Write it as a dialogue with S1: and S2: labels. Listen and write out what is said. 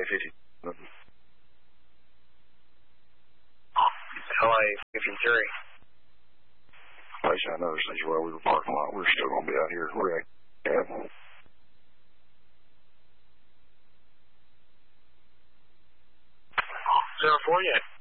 S1: LA 50.
S2: LA 53.
S1: Place I noticed as well, we were parking lot. We're still going to be out here. We're at cab.
S2: 048.